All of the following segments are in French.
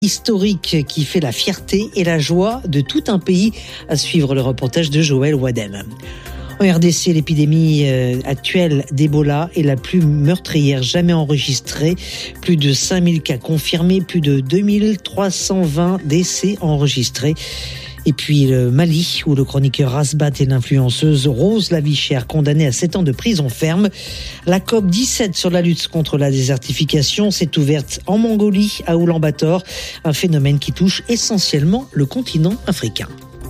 Historique qui fait la fierté et la joie de tout un pays, à suivre le reportage de Joël Wadem. En RDC, l'épidémie actuelle d'Ebola est la plus meurtrière jamais enregistrée. Plus de 5000 cas confirmés, plus de 2320 décès enregistrés. Et puis le Mali, où le chroniqueur Rasbat et l'influenceuse Rose Lavichère, condamnés à 7 ans de prison ferme. La COP17 sur la lutte contre la désertification s'est ouverte en Mongolie, à Oulan-Bator, un phénomène qui touche essentiellement le continent africain.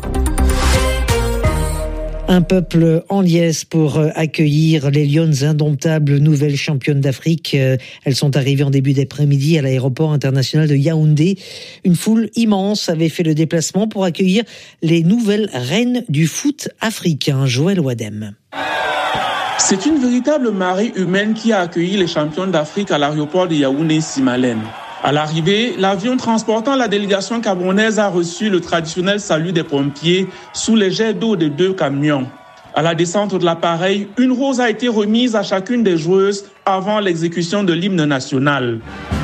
Un peuple en liesse pour accueillir les Lionnes indomptables, nouvelles championnes d'Afrique. Elles sont arrivées en début d'après-midi à l'aéroport international de Yaoundé. Une foule immense avait fait le déplacement pour accueillir les nouvelles reines du foot africain. Joël Wadem. C'est une véritable marée humaine qui a accueilli les championnes d'Afrique à l'aéroport de Yaoundé-Simalène. À l'arrivée, l'avion transportant la délégation camerounaise a reçu le traditionnel salut des pompiers sous les jets d'eau de 2 camions. À la descente de l'appareil, une rose a été remise à chacune des joueuses avant l'exécution de l'hymne national.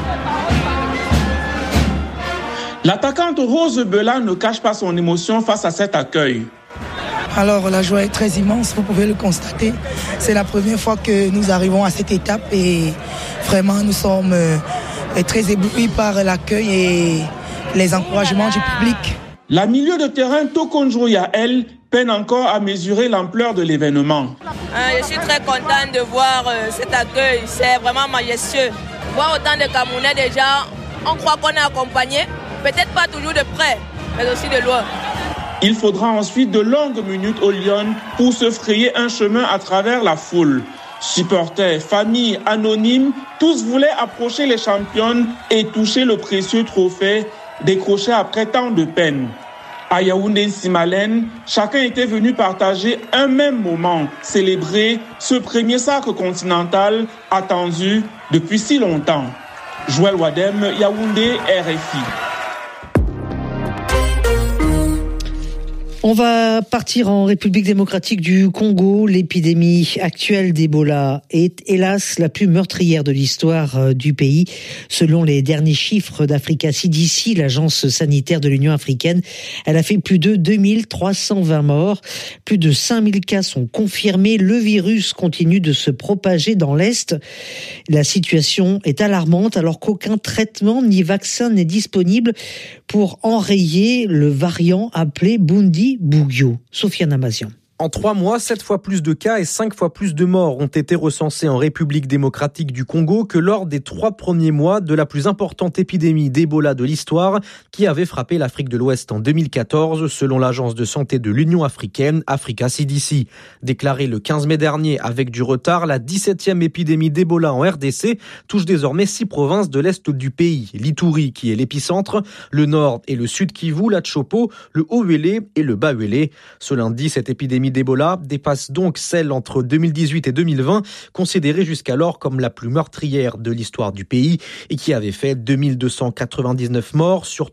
L'attaquante Rose Bela ne cache pas son émotion face à cet accueil. Alors la joie est très immense, vous pouvez le constater. C'est la première fois que nous arrivons à cette étape et vraiment nous sommes très ébloui par l'accueil et les encouragements du public. La milieu de terrain Tokonjo Yael peine encore à mesurer l'ampleur de l'événement. Je suis très contente de voir cet accueil, c'est vraiment majestueux. Voir autant de Camerounais déjà, on croit qu'on est accompagné, peut-être pas toujours de près, mais aussi de loin. Il faudra ensuite de longues minutes au Lyon pour se frayer un chemin à travers la foule. Supporters, familles, anonymes, tous voulaient approcher les championnes et toucher le précieux trophée décroché après tant de peine. À Yaoundé-Simalène, chacun était venu partager un même moment, célébrer ce premier sacre continental attendu depuis si longtemps. Joël Wadem, Yaoundé, RFI. On va partir en République démocratique du Congo. L'épidémie actuelle d'Ebola est hélas la plus meurtrière de l'histoire du pays. Selon les derniers chiffres d'Africa CDC, l'agence sanitaire de l'Union africaine, elle a fait plus de 2320 morts. Plus de 5000 cas sont confirmés. Le virus continue de se propager dans l'Est. La situation est alarmante alors qu'aucun traitement ni vaccin n'est disponible pour enrayer le variant appelé Bundibugyo. Sofiane Amazian. En 3 mois, 7 fois plus de cas et 5 fois plus de morts ont été recensés en République démocratique du Congo que lors des 3 premiers mois de la plus importante épidémie d'Ebola de l'histoire qui avait frappé l'Afrique de l'Ouest en 2014, selon l'agence de santé de l'Union africaine, Africa CDC. Déclarée le 15 mai dernier avec du retard, la 17e épidémie d'Ebola en RDC touche désormais 6 provinces de l'Est du pays. L'Ituri, qui est l'épicentre, le Nord et le Sud Kivu, la Tshopo, le Haut-Uélé et le Bas-Uélé. Ce lundi, cette épidémie d'Ebola dépasse donc celle entre 2018 et 2020, considérée jusqu'alors comme la plus meurtrière de l'histoire du pays et qui avait fait 2299 morts sur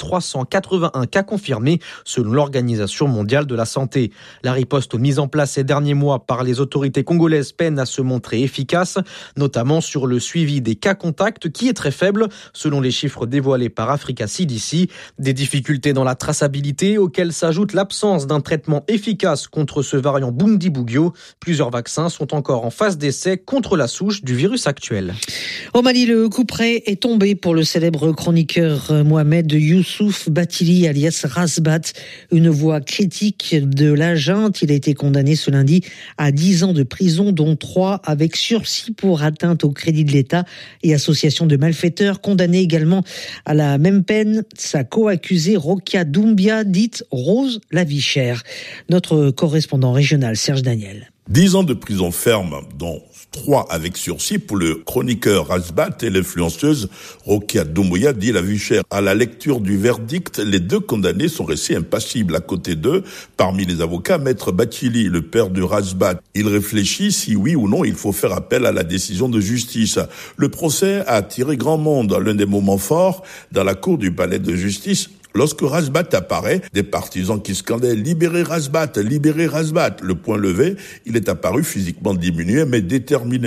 3381 cas confirmés selon l'Organisation mondiale de la santé. La riposte mise en place ces derniers mois par les autorités congolaises peine à se montrer efficace, notamment sur le suivi des cas contacts qui est très faible selon les chiffres dévoilés par Africa CDC. Des difficultés dans la traçabilité auxquelles s'ajoute l'absence d'un traitement efficace contre ce variant Bundibugyo. Plusieurs vaccins sont encore en phase d'essai contre la souche du virus actuel. Au Mali, le coup près est tombé pour le célèbre chroniqueur Mohamed Youssouf Batili alias Rasbat, une voix critique de la junte. Il a été condamné ce lundi à 10 ans de prison, dont 3 avec sursis pour atteinte au crédit de l'État et association de malfaiteurs. Condamné également à la même peine, sa co-accusée Rokia Doumbia, dite Rose Lavichère. Notre correspondant régional Serge Daniel. 10 ans de prison ferme, dont 3 avec sursis pour le chroniqueur Rasbat et l'influenceuse Rokia Doumbouya, dit Lavichère. À la lecture du verdict, les 2 condamnés sont restés impassibles. À côté d'eux, parmi les avocats, Maître Batili, le père de Rasbat. Il réfléchit si oui ou non il faut faire appel à la décision de justice. Le procès a attiré grand monde. L'un des moments forts dans la cour du palais de justice, lorsque Rasbat apparaît, des partisans qui scandaient « Libérez Rasbat, libérez Rasbat ». Le poing levé, il est apparu physiquement diminué mais déterminé.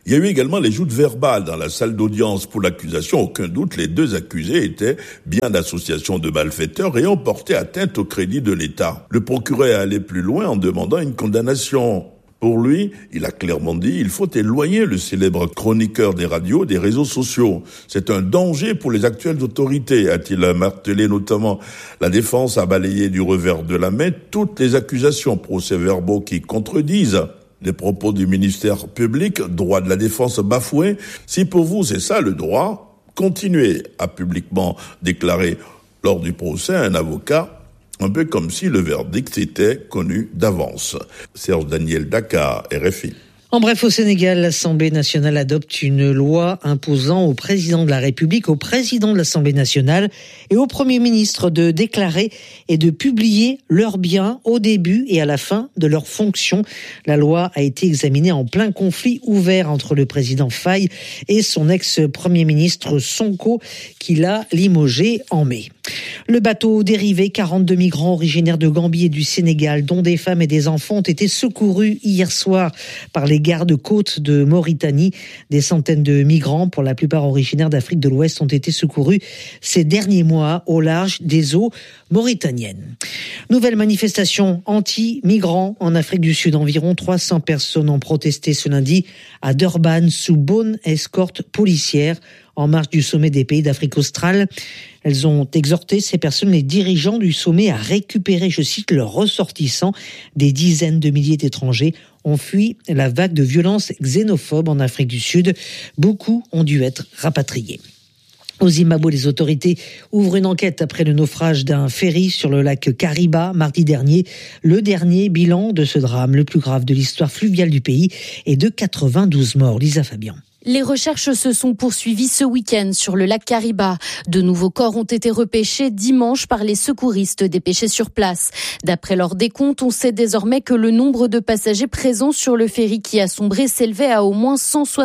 Il y a eu également les joutes verbales dans la salle d'audience pour l'accusation. Aucun doute, les deux accusés étaient bien d'association de malfaiteurs et ont porté atteinte au crédit de l'État. Le procureur est allé plus loin en demandant une condamnation. Pour lui, il a clairement dit, il faut éloigner le célèbre chroniqueur des radios des réseaux sociaux. C'est un danger pour les actuelles autorités, a-t-il martelé notamment. La défense a balayé du revers de la main toutes les accusations, procès-verbaux qui contredisent les propos du ministère public, droit de la défense bafoué. Si pour vous c'est ça le droit, continuez, a publiquement déclaré lors du procès un avocat, un peu comme si le verdict était connu d'avance. Serge Daniel, Dakar, RFI. En bref, au Sénégal, l'Assemblée nationale adopte une loi imposant au président de la République, au président de l'Assemblée nationale et au Premier ministre de déclarer et de publier leurs biens au début et à la fin de leurs fonctions. La loi a été examinée en plein conflit ouvert entre le président Faye et son ex-Premier ministre Sonko, qui l'a limogé en mai. Le bateau dérivé, 42 migrants originaires de Gambie et du Sénégal, dont des femmes et des enfants, ont été secourus hier soir par les gardes-côtes de Mauritanie. Des centaines de migrants, pour la plupart originaires d'Afrique de l'Ouest, ont été secourus ces derniers mois au large des eaux mauritaniennes. Nouvelle manifestation anti-migrants en Afrique du Sud. Environ 300 personnes ont protesté ce lundi à Durban sous bonne escorte policière en marge du sommet des pays d'Afrique australe. Elles ont exhorté, ces personnes, les dirigeants du sommet à récupérer, je cite, leurs ressortissants. Des dizaines de milliers d'étrangers ont fui la vague de violence xénophobe en Afrique du Sud. Beaucoup ont dû être rapatriés. Au Zimbabwe, les autorités ouvrent une enquête après le naufrage d'un ferry sur le lac Kariba mardi dernier. Le dernier bilan de ce drame, le plus grave de l'histoire fluviale du pays, est de 92 morts. Lisa Fabian. Les recherches se sont poursuivies ce week-end sur le lac Kariba. De nouveaux corps ont été repêchés dimanche par les secouristes dépêchés sur place. D'après leur décompte, on sait désormais que le nombre de passagers présents sur le ferry qui a sombré s'élevait à au moins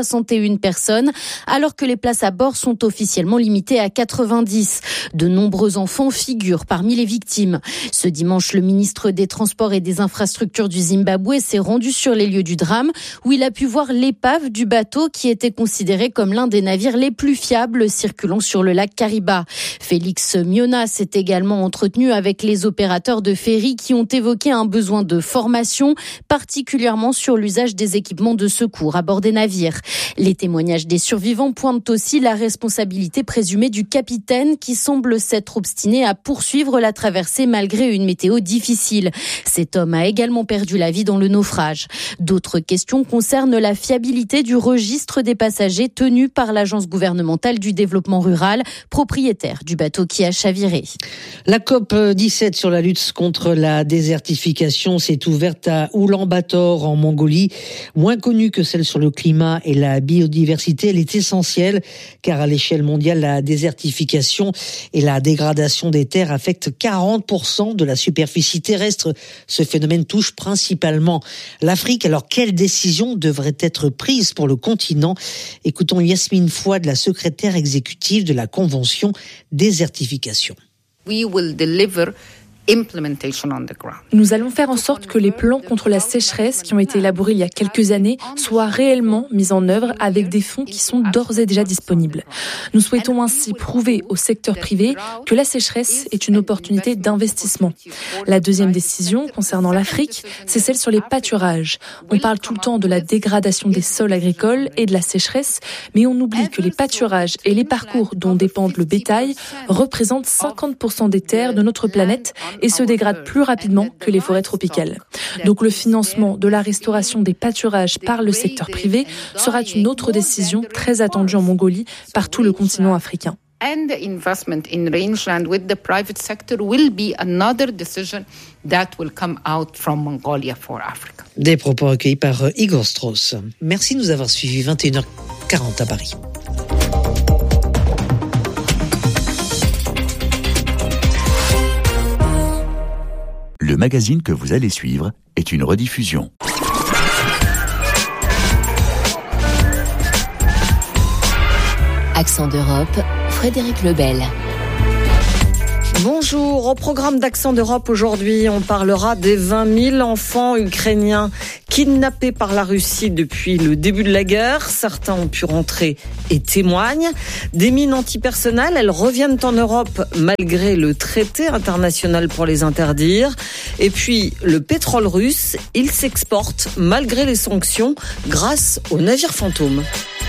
161 personnes, alors que les places à bord sont officiellement limitées à 90. De nombreux enfants figurent parmi les victimes. Ce dimanche, le ministre des Transports et des Infrastructures du Zimbabwe s'est rendu sur les lieux du drame, où il a pu voir l'épave du bateau qui était considéré comme l'un des navires les plus fiables circulant sur le lac Kariba. Félix Miona s'est également entretenu avec les opérateurs de ferry qui ont évoqué un besoin de formation, particulièrement sur l'usage des équipements de secours à bord des navires. Les témoignages des survivants pointent aussi la responsabilité présumée du capitaine qui semble s'être obstiné à poursuivre la traversée malgré une météo difficile. Cet homme a également perdu la vie dans le naufrage. D'autres questions concernent la fiabilité du registre des passagers tenus par l'agence gouvernementale du développement rural, propriétaire du bateau qui a chaviré. La COP17 sur la lutte contre la désertification s'est ouverte à Oulan-Bator en Mongolie. Moins connue que celle sur le climat et la biodiversité, elle est essentielle car à l'échelle mondiale, la désertification et la dégradation des terres affectent 40% de la superficie terrestre. Ce phénomène touche principalement l'Afrique. Alors, quelles décisions devraient être prises pour le continent ? Écoutons Yasmine Fouad, la secrétaire exécutive de la Convention désertification. We will deliver implementation on the ground. Nous allons faire en sorte que les plans contre la sécheresse qui ont été élaborés il y a quelques années soient réellement mis en œuvre avec des fonds qui sont d'ores et déjà disponibles. Nous souhaitons ainsi prouver au secteur privé que la sécheresse est une opportunité d'investissement. La deuxième décision concernant l'Afrique, c'est celle sur les pâturages. On parle tout le temps de la dégradation des sols agricoles et de la sécheresse, mais on oublie que les pâturages et les parcours dont dépendent le bétail représentent 50% des terres de notre planète et se dégradent plus rapidement que les forêts tropicales. Donc le financement de la restauration des pâturages par le secteur privé sera une autre décision très attendue en Mongolie par tout le continent africain. And the investment in rangeland with the private sector will be another decision that will come out from Mongolia for Africa. Des propos recueillis par Igor Strauss. Merci de nous avoir suivis. 21h40 à Paris. Le magazine que vous allez suivre est une rediffusion. Accent d'Europe, Frédéric Lebel. Bonjour, au programme d'Accent d'Europe aujourd'hui, on parlera des 20 000 enfants ukrainiens kidnappés par la Russie depuis le début de la guerre. Certains ont pu rentrer et témoignent. Des mines antipersonnelles, elles reviennent en Europe malgré le traité international pour les interdire. Et puis, le pétrole russe, il s'exporte malgré les sanctions grâce aux navires fantômes.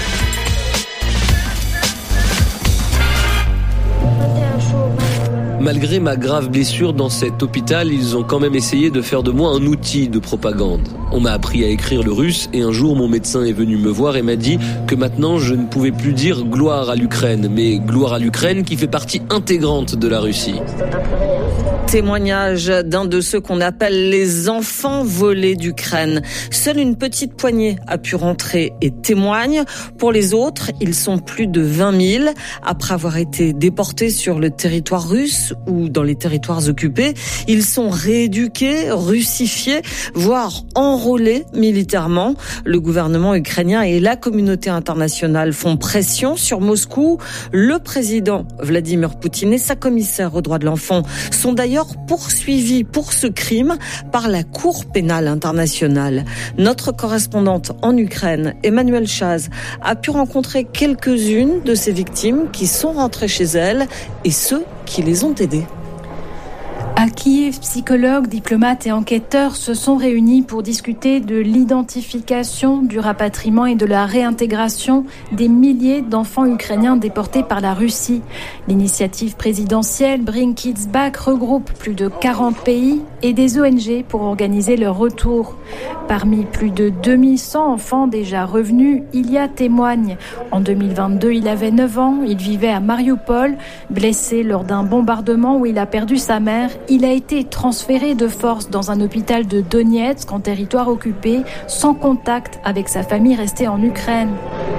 Malgré ma grave blessure dans cet hôpital, ils ont quand même essayé de faire de moi un outil de propagande. On m'a appris à écrire le russe et un jour mon médecin est venu me voir et m'a dit que maintenant je ne pouvais plus dire gloire à l'Ukraine, mais gloire à l'Ukraine qui fait partie intégrante de la Russie. Témoignage d'un de ceux qu'on appelle les enfants volés d'Ukraine. Seule une petite poignée a pu rentrer et témoigne. Pour les autres, ils sont plus de 20 000. Après avoir été déportés sur le territoire russe ou dans les territoires occupés, ils sont rééduqués, russifiés, voire enrôlés militairement. Le gouvernement ukrainien et la communauté internationale font pression sur Moscou. Le président Vladimir Poutine et sa commissaire aux droits de l'enfant sont d'ailleurs poursuivis pour ce crime par la Cour pénale internationale. Notre correspondante en Ukraine, Emmanuelle Chaz, a pu rencontrer quelques-unes de ces victimes qui sont rentrées chez elles et ceux qui les ont aidées. À Kiev, psychologues, diplomates et enquêteurs se sont réunis pour discuter de l'identification, du rapatriement et de la réintégration des milliers d'enfants ukrainiens déportés par la Russie. L'initiative présidentielle Bring Kids Back regroupe plus de 40 pays et des ONG pour organiser leur retour. Parmi plus de 2100 enfants déjà revenus, Ilya témoigne. En 2022, il avait 9 ans, il vivait à Mariupol. Blessé lors d'un bombardement où il a perdu sa mère, il a été transféré de force dans un hôpital de Donetsk, en territoire occupé, sans contact avec sa famille restée en Ukraine.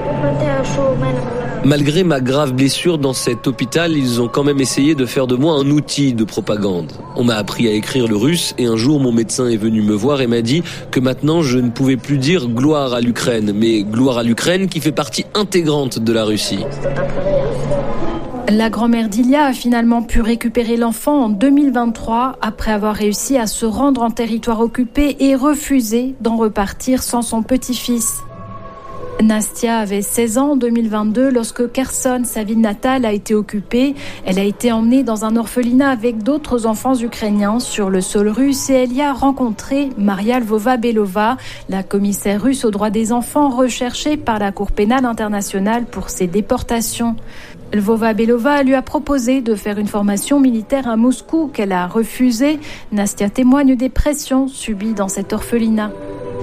Malgré ma grave blessure dans cet hôpital, ils ont quand même essayé de faire de moi un outil de propagande. On m'a appris à écrire le russe et un jour mon médecin est venu me voir et m'a dit que maintenant je ne pouvais plus dire gloire à l'Ukraine, mais gloire à l'Ukraine qui fait partie intégrante de la Russie. La grand-mère d'Ilya a finalement pu récupérer l'enfant en 2023 après avoir réussi à se rendre en territoire occupé et refuser d'en repartir sans son petit-fils. Nastia avait 16 ans en 2022 lorsque Kherson, sa ville natale, a été occupée. Elle a été emmenée dans un orphelinat avec d'autres enfants ukrainiens sur le sol russe et elle y a rencontré Maria Lvova-Belova, la commissaire russe aux droits des enfants recherchée par la Cour pénale internationale pour ses déportations. Lvova-Belova lui a proposé de faire une formation militaire à Moscou qu'elle a refusée. Nastia témoigne des pressions subies dans cet orphelinat.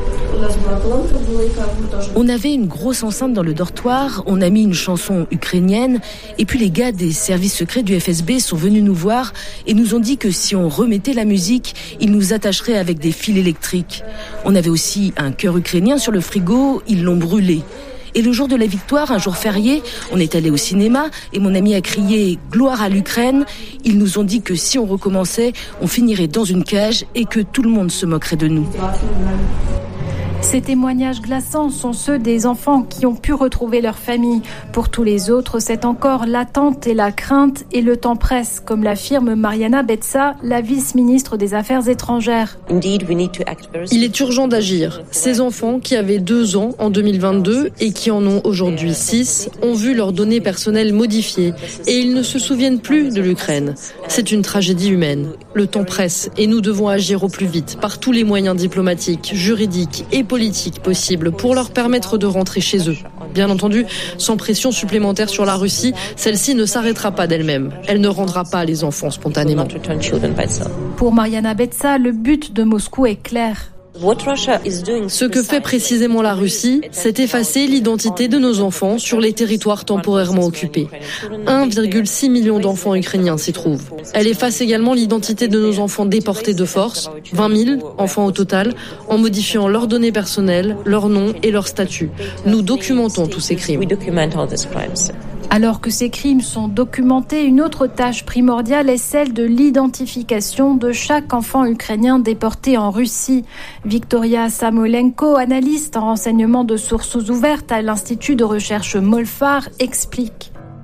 On avait une grosse enceinte dans le dortoir, on a mis une chanson ukrainienne et puis les gars des services secrets du FSB sont venus nous voir et nous ont dit que si on remettait la musique, ils nous attacheraient avec des fils électriques. On avait aussi un cœur ukrainien sur le frigo, ils l'ont brûlé. Et le jour de la victoire, un jour férié, on est allé au cinéma et mon ami a crié « Gloire à l'Ukraine ». Ils nous ont dit que si on recommençait, on finirait dans une cage et que tout le monde se moquerait de nous. Ces témoignages glaçants sont ceux des enfants qui ont pu retrouver leur famille. Pour tous les autres, c'est encore l'attente et la crainte et le temps presse, comme l'affirme Mariana Betsa, la vice-ministre des Affaires étrangères. Il est urgent d'agir. Ces enfants qui avaient 2 ans en 2022 et qui en ont aujourd'hui 6 ont vu leurs données personnelles modifiées et ils ne se souviennent plus de l'Ukraine. C'est une tragédie humaine. Le temps presse et nous devons agir au plus vite par tous les moyens diplomatiques, juridiques et politiques possibles pour leur permettre de rentrer chez eux. Bien entendu, sans pression supplémentaire sur la Russie, celle-ci ne s'arrêtera pas d'elle-même. Elle ne rendra pas les enfants spontanément. Pour Mariana Betsa, le but de Moscou est clair. Ce que fait précisément la Russie, c'est effacer l'identité de nos enfants sur les territoires temporairement occupés. 1,6 million d'enfants ukrainiens s'y trouvent. Elle efface également l'identité de nos enfants déportés de force, 20 000 enfants au total, en modifiant leurs données personnelles, leur nom et leur statut. Nous documentons tous ces crimes. Alors que ces crimes sont documentés, une autre tâche primordiale est celle de l'identification de chaque enfant ukrainien déporté en Russie. Victoria Samolenko, analyste en renseignement de sources ouvertes à l'Institut de recherche Molfar, explique.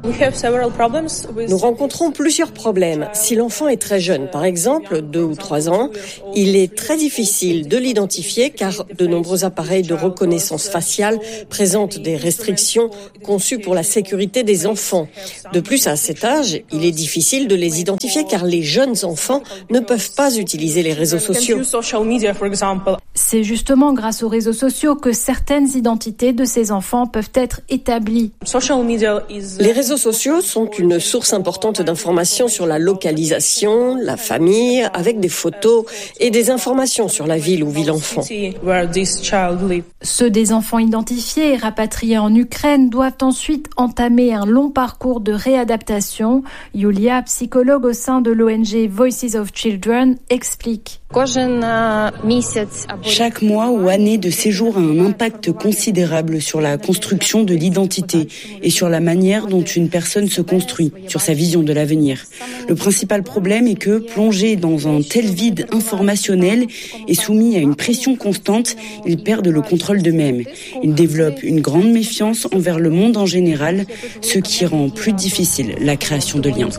Nous rencontrons plusieurs problèmes. Si l'enfant est très jeune, par exemple 2 ou 3 ans, il est très difficile de l'identifier car de nombreux appareils de reconnaissance faciale présentent des restrictions conçues pour la sécurité des enfants. De plus, à cet âge, il est difficile de les identifier car les jeunes enfants ne peuvent pas utiliser les réseaux sociaux. C'est justement grâce aux réseaux sociaux que certaines identités de ces enfants peuvent être établies. Les réseaux sociaux sont une source importante d'informations sur la localisation, la famille, avec des photos et des informations sur la ville où vit l'enfant. Ceux des enfants identifiés et rapatriés en Ukraine doivent ensuite entamer un long parcours de réadaptation. Yulia, psychologue au sein de l'ONG Voices of Children, explique. Chaque mois ou année de séjour a un impact considérable sur la construction de l'identité et sur la manière dont une personne se construit, sur sa vision de l'avenir. Le principal problème est que, plongés dans un tel vide informationnel et soumis à une pression constante, ils perdent le contrôle d'eux-mêmes. Ils développent une grande méfiance envers le monde en général, ce qui rend plus difficile la création de liens.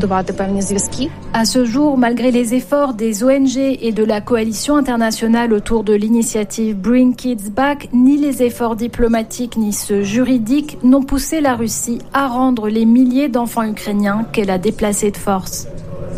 À ce jour, malgré les efforts des ONG et de la coalition internationale autour de l'initiative Bring Kids Back, ni les efforts diplomatiques ni ceux juridiques n'ont poussé la Russie à rendre les milliers d'enfants ukrainiens qu'elle a déplacés de force.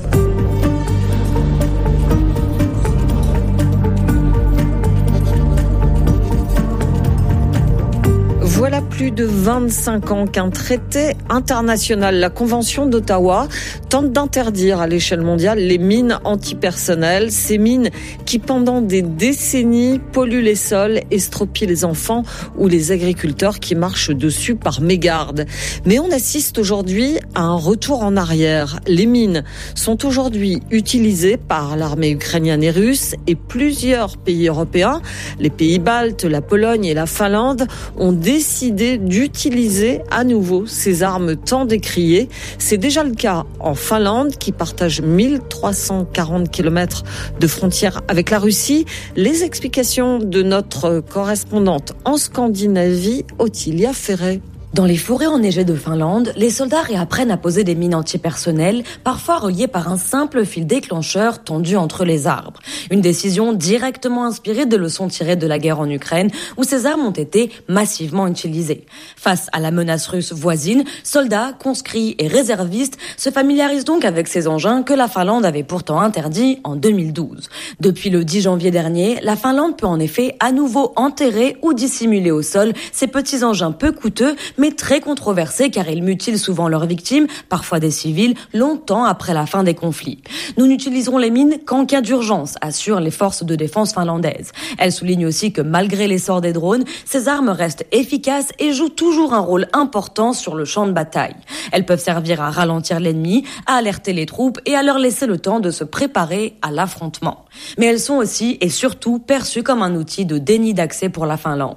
Voilà plus de 25 ans qu'un traité international, la Convention d'Ottawa, tente d'interdire à l'échelle mondiale les mines antipersonnelles, ces mines qui pendant des décennies polluent les sols, estropient les enfants ou les agriculteurs qui marchent dessus par mégarde. Mais on assiste aujourd'hui à un retour en arrière. Les mines sont aujourd'hui utilisées par l'armée ukrainienne et russe et plusieurs pays européens, les pays baltes, la Pologne et la Finlande, ont décidé d'utiliser à nouveau ces armes tant décriées. C'est déjà le cas en Finlande qui partage 1340 km de frontière avec la Russie. Les explications de notre correspondante en Scandinavie, Ottilia Ferret. Dans les forêts enneigées de Finlande, les soldats réapprennent à poser des mines antipersonnelles, parfois reliées par un simple fil déclencheur tendu entre les arbres. Une décision directement inspirée de leçons tirées de la guerre en Ukraine, où ces armes ont été massivement utilisées. Face à la menace russe voisine, soldats, conscrits et réservistes se familiarisent donc avec ces engins que la Finlande avait pourtant interdits en 2012. Depuis le 10 janvier dernier, la Finlande peut en effet à nouveau enterrer ou dissimuler au sol ces petits engins peu coûteux, mais très controversés car ils mutilent souvent leurs victimes, parfois des civils, longtemps après la fin des conflits. Nous n'utiliserons les mines qu'en cas d'urgence, assurent les forces de défense finlandaises. Elles soulignent aussi que malgré l'essor des drones, ces armes restent efficaces et jouent toujours un rôle important sur le champ de bataille. Elles peuvent servir à ralentir l'ennemi, à alerter les troupes et à leur laisser le temps de se préparer à l'affrontement. Mais elles sont aussi et surtout perçues comme un outil de déni d'accès pour la Finlande.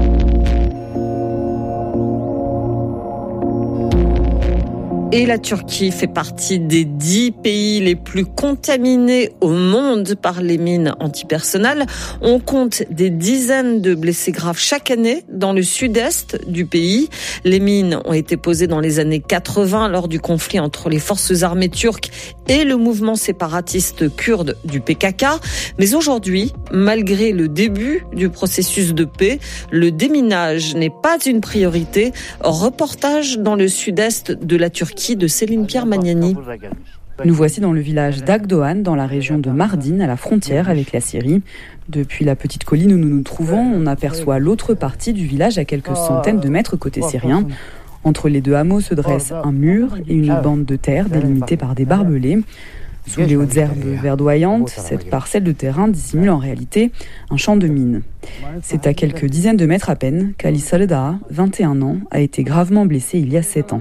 Et la Turquie fait partie des 10 pays les plus contaminés au monde par les mines antipersonnelles. On compte des dizaines de blessés graves chaque année dans le sud-est du pays. Les mines ont été posées dans les années 80 lors du conflit entre les forces armées turques et le mouvement séparatiste kurde du PKK. Mais aujourd'hui, malgré le début du processus de paix, le déminage n'est pas une priorité. Reportage dans le sud-est de la Turquie de Céline Pierre Magnani. Nous voici dans le village d'Agdoğan, dans la région de Mardin, à la frontière avec la Syrie. Depuis la petite colline où nous nous trouvons, on aperçoit l'autre partie du village à quelques centaines de mètres côté syrien. Entre les deux hameaux se dresse un mur et une bande de terre délimitée par des barbelés. Sous les hautes herbes verdoyantes, cette parcelle de terrain dissimule en réalité un champ de mines. C'est à quelques dizaines de mètres à peine qu'Ali Salda, 21 ans, a été gravement blessé il y a 7 ans.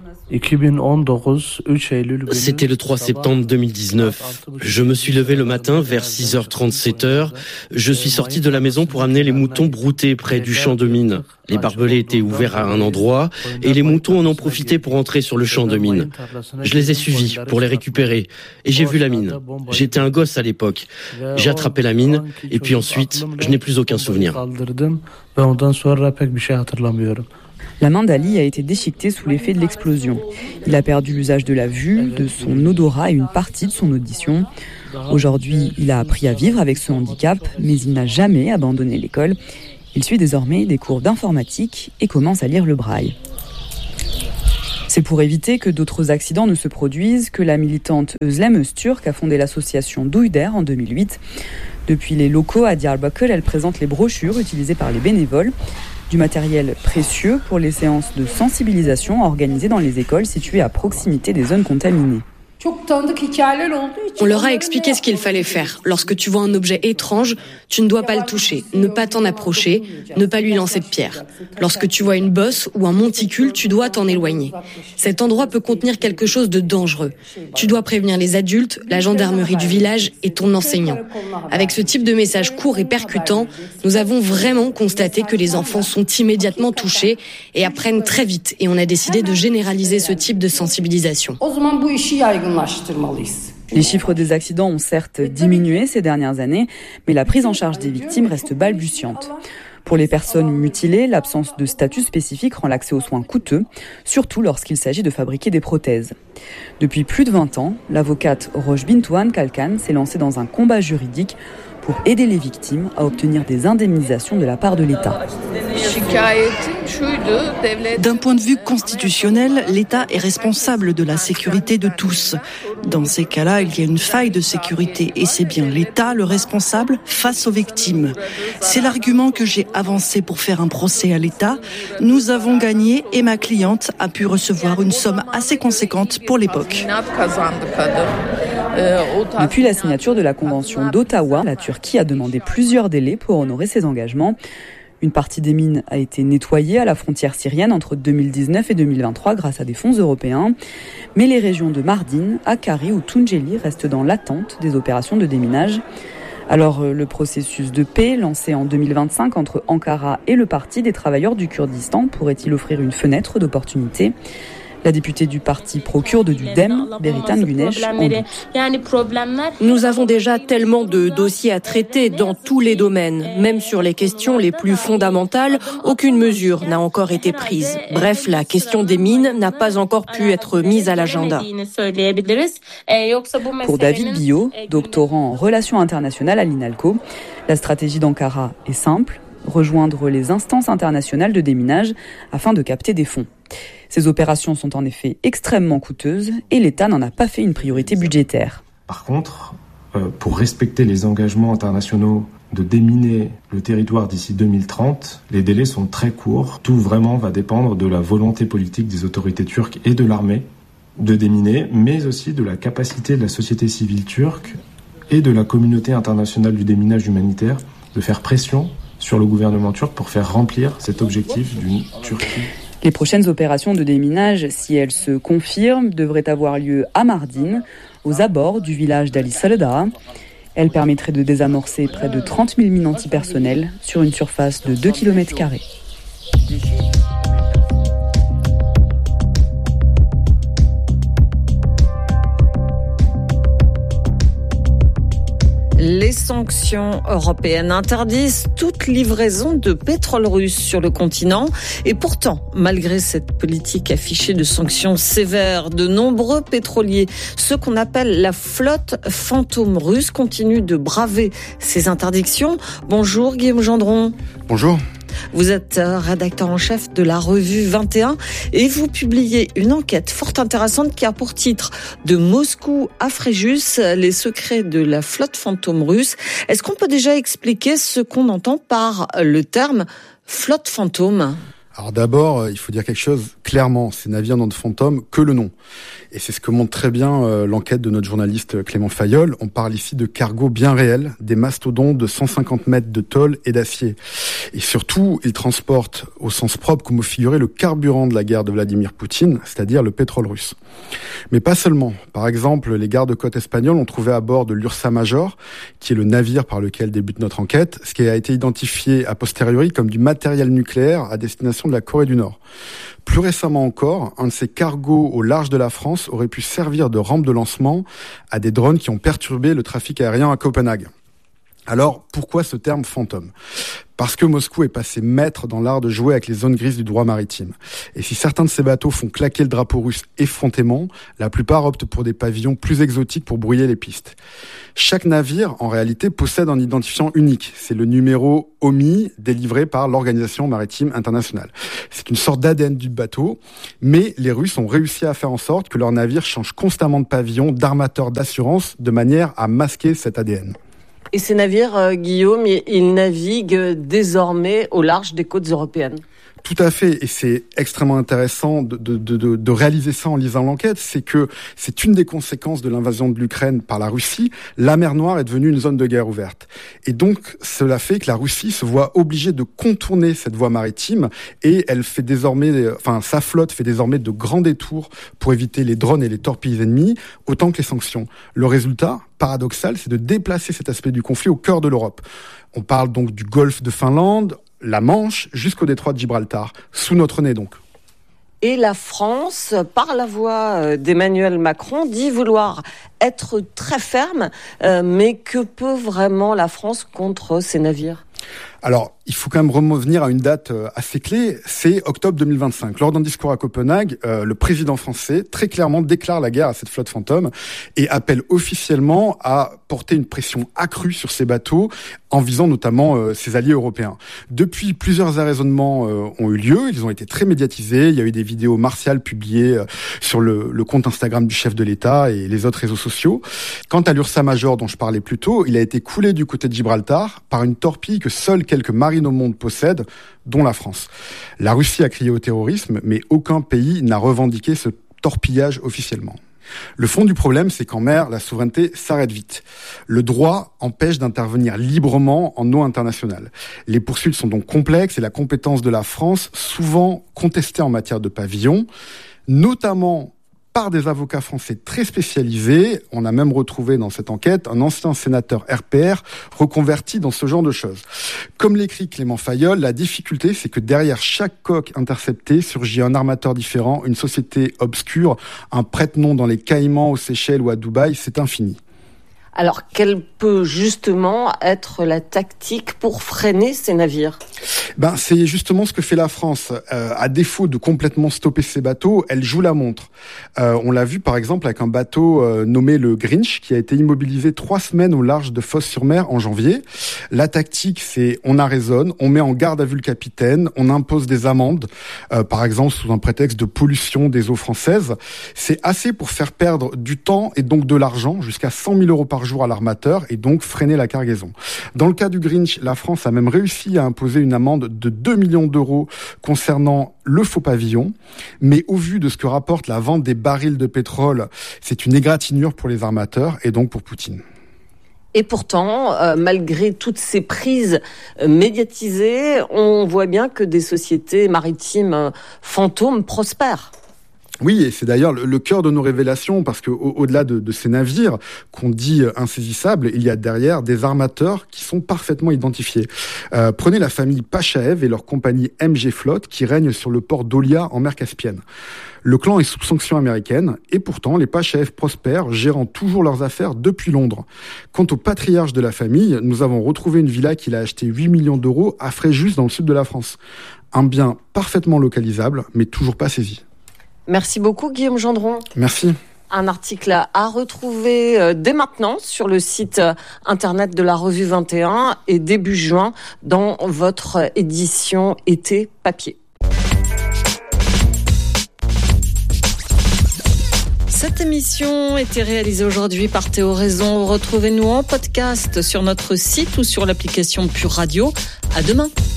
C'était le 3 septembre 2019. Je me suis levé le matin vers 6h30, 7h. Je suis sorti de la maison pour amener les moutons broutés près du champ de mine. Les barbelés étaient ouverts à un endroit et les moutons en ont profité pour entrer sur le champ de mine. Je les ai suivis pour les récupérer et j'ai vu la mine. J'étais un gosse à l'époque. J'ai attrapé la mine et puis ensuite, je n'ai plus aucun souvenir. La main d'Ali a été déchiquetée sous l'effet de l'explosion. Il a perdu l'usage de la vue, de son odorat et une partie de son audition. Aujourd'hui, il a appris à vivre avec ce handicap, mais il n'a jamais abandonné l'école. Il suit désormais des cours d'informatique et commence à lire le braille. C'est pour éviter que d'autres accidents ne se produisent que la militante Özlem Öztürk a fondé l'association Duyder en 2008. Depuis les locaux à Diyarbakır, elle présente les brochures utilisées par les bénévoles. Du matériel précieux pour les séances de sensibilisation organisées dans les écoles situées à proximité des zones contaminées. On leur a expliqué ce qu'il fallait faire. Lorsque tu vois un objet étrange, tu ne dois pas le toucher, ne pas t'en approcher, ne pas lui lancer de pierre. Lorsque tu vois une bosse ou un monticule, tu dois t'en éloigner. Cet endroit peut contenir quelque chose de dangereux. Tu dois prévenir les adultes, la gendarmerie du village et ton enseignant. Avec ce type de message court et percutant, nous avons vraiment constaté que les enfants sont immédiatement touchés et apprennent très vite. Et on a décidé de généraliser ce type de sensibilisation. Les chiffres des accidents ont certes diminué ces dernières années, mais la prise en charge des victimes reste balbutiante. Pour les personnes mutilées, l'absence de statut spécifique rend l'accès aux soins coûteux, surtout lorsqu'il s'agit de fabriquer des prothèses. Depuis plus de 20 ans, l'avocate Roche Bintouane Kalkan s'est lancée dans un combat juridique pour aider les victimes à obtenir des indemnisations de la part de l'État. D'un point de vue constitutionnel, l'État est responsable de la sécurité de tous. Dans ces cas-là, il y a une faille de sécurité et c'est bien l'État le responsable face aux victimes. C'est l'argument que j'ai avancé pour faire un procès à l'État. Nous avons gagné et ma cliente a pu recevoir une somme assez conséquente pour l'époque. Depuis la signature de la Convention d'Ottawa, la Turquie a demandé plusieurs délais pour honorer ses engagements. Une partie des mines a été nettoyée à la frontière syrienne entre 2019 et 2023 grâce à des fonds européens. Mais les régions de Mardin, Hakkari ou Tunceli restent dans l'attente des opérations de déminage. Alors le processus de paix lancé en 2025 entre Ankara et le Parti des travailleurs du Kurdistan pourrait-il offrir une fenêtre d'opportunité ? La députée du parti pro-kurde du DEM, Beritan Güneş, en doute. Nous avons déjà tellement de dossiers à traiter dans tous les domaines. Même sur les questions les plus fondamentales, aucune mesure n'a encore été prise. Bref, la question des mines n'a pas encore pu être mise à l'agenda. Pour David Billot, doctorant en relations internationales à l'INALCO, la stratégie d'Ankara est simple, rejoindre les instances internationales de déminage afin de capter des fonds. Ces opérations sont en effet extrêmement coûteuses et l'État n'en a pas fait une priorité budgétaire. Par contre, pour respecter les engagements internationaux de déminer le territoire d'ici 2030, les délais sont très courts. Tout vraiment va dépendre de la volonté politique des autorités turques et de l'armée de déminer, mais aussi de la capacité de la société civile turque et de la communauté internationale du déminage humanitaire de faire pression sur le gouvernement turc pour faire remplir cet objectif d'une Turquie. Les prochaines opérations de déminage, si elles se confirment, devraient avoir lieu à Mardin, aux abords du village d'Ali Salada. Elles permettraient de désamorcer près de 30 000 mines antipersonnelles sur une surface de 2 km². Les sanctions européennes interdisent toute livraison de pétrole russe sur le continent. Et pourtant, malgré cette politique affichée de sanctions sévères, de nombreux pétroliers, ceux qu'on appelle la flotte fantôme russe, continuent de braver ces interdictions. Bonjour Guillaume Gendron. Bonjour. Vous êtes rédacteur en chef de la revue 21 et vous publiez une enquête fort intéressante qui a pour titre « De Moscou à Fréjus, les secrets de la flotte fantôme russe ». Est-ce qu'on peut déjà expliquer ce qu'on entend par le terme « flotte fantôme » ? Alors d'abord, il faut dire quelque chose clairement, ces navires n'ont de fantôme que le nom. Et c'est ce que montre très bien l'enquête de notre journaliste Clément Fayolle. On parle ici de cargos bien réels, des mastodontes de 150 mètres de tôle et d'acier. Et surtout, ils transportent au sens propre comme au figuré le carburant de la guerre de Vladimir Poutine, c'est-à-dire le pétrole russe. Mais pas seulement. Par exemple, les gardes-côtes espagnols ont trouvé à bord de l'Ursa Major, qui est le navire par lequel débute notre enquête, ce qui a été identifié a posteriori comme du matériel nucléaire à destination de la Corée du Nord. Plus récemment encore, un de ces cargos au large de la France aurait pu servir de rampe de lancement à des drones qui ont perturbé le trafic aérien à Copenhague. Alors, pourquoi ce terme fantôme ? Parce que Moscou est passé maître dans l'art de jouer avec les zones grises du droit maritime. Et si certains de ces bateaux font claquer le drapeau russe effrontément, la plupart optent pour des pavillons plus exotiques pour brouiller les pistes. Chaque navire, en réalité, possède un identifiant unique. C'est le numéro OMI délivré par l'Organisation maritime internationale. C'est une sorte d'ADN du bateau, mais les Russes ont réussi à faire en sorte que leurs navires changent constamment de pavillon, d'armateur, d'assurance, de manière à masquer cet ADN. Et ces navires, Guillaume, ils naviguent désormais au large des côtes européennes. Tout à fait, et c'est extrêmement intéressant de réaliser ça en lisant l'enquête, c'est que c'est une des conséquences de l'invasion de l'Ukraine par la Russie. La mer Noire est devenue une zone de guerre ouverte. Et donc, cela fait que la Russie se voit obligée de contourner cette voie maritime et elle fait désormais, sa flotte fait désormais de grands détours pour éviter les drones et les torpilles ennemies, autant que les sanctions. Le résultat, paradoxal, c'est de déplacer cet aspect du conflit au cœur de l'Europe. On parle donc du golfe de Finlande, la Manche, jusqu'au détroit de Gibraltar, sous notre nez donc. Et la France, par la voix d'Emmanuel Macron, dit vouloir être très ferme, mais que peut vraiment la France contre ces navires ? Alors, il faut quand même revenir à une date assez clé, c'est octobre 2025. Lors d'un discours à Copenhague, le président français très clairement déclare la guerre à cette flotte fantôme et appelle officiellement à porter une pression accrue sur ces bateaux en visant notamment ses alliés européens. Depuis, plusieurs arraisonnements ont eu lieu, ils ont été très médiatisés, il y a eu des vidéos martiales publiées sur le compte Instagram du chef de l'État et les autres réseaux sociaux. Quant à l'Ursa Major dont je parlais plus tôt, il a été coulé du côté de Gibraltar par une torpille que seuls quelques marines au monde possèdent, dont la France. La Russie a crié au terrorisme, mais aucun pays n'a revendiqué ce torpillage officiellement. Le fond du problème, c'est qu'en mer, la souveraineté s'arrête vite. Le droit empêche d'intervenir librement en eau internationale. Les poursuites sont donc complexes et la compétence de la France, souvent contestée en matière de pavillon, notamment par des avocats français très spécialisés. On a même retrouvé dans cette enquête un ancien sénateur RPR reconverti dans ce genre de choses. Comme l'écrit Clément Fayolle, la difficulté, c'est que derrière chaque coque interceptée surgit un armateur différent, une société obscure, un prête-nom dans les Caïmans, aux Seychelles ou à Dubaï, c'est infini. Alors, quelle peut justement être la tactique pour freiner ces navires ? C'est justement ce que fait la France. À défaut de complètement stopper ces bateaux, elle joue la montre. On l'a vu par exemple avec un bateau nommé le Grinch qui a été immobilisé 3 semaines au large de Fos-sur-Mer en janvier. La tactique, c'est on arraisonne, on met en garde à vue le capitaine, on impose des amendes, par exemple sous un prétexte de pollution des eaux françaises. C'est assez pour faire perdre du temps et donc de l'argent, jusqu'à 100 000 € par jour à l'armateur et donc freiner la cargaison. Dans le cas du Grinch, la France a même réussi à imposer une amende de 2 millions d'euros concernant le faux pavillon. Mais au vu de ce que rapporte la vente des barils de pétrole, c'est une égratignure pour les armateurs et donc pour Poutine. Et pourtant, malgré toutes ces prises médiatisées, on voit bien que des sociétés maritimes fantômes prospèrent. Oui, et c'est d'ailleurs le cœur de nos révélations, parce que au-delà de ces navires qu'on dit insaisissables, il y a derrière des armateurs qui sont parfaitement identifiés. Prenez la famille Pachaev et leur compagnie MG Flotte qui règne sur le port d'Olia en mer Caspienne. Le clan est sous sanction américaine et pourtant les Pachaev prospèrent, gérant toujours leurs affaires depuis Londres. Quant au patriarche de la famille, nous avons retrouvé une villa qu'il a achetée 8 millions d'euros à Fréjus dans le sud de la France. Un bien parfaitement localisable, mais toujours pas saisi. Merci beaucoup Guillaume Gendron. Merci. Un article à retrouver dès maintenant sur le site internet de la Revue 21 et début juin dans votre édition été papier. Cette émission était réalisée aujourd'hui par Théo Raison. Retrouvez-nous en podcast sur notre site ou sur l'application Pure Radio. À demain.